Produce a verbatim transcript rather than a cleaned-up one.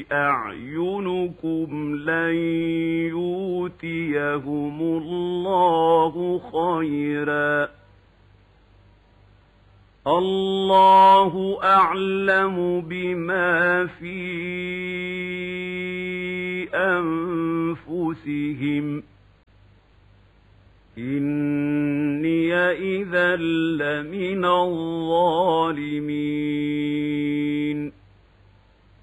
أعينكم لن يؤتيهم الله خيرا الله أعلم بما في أنفسهم إني إذا لمن الظالمين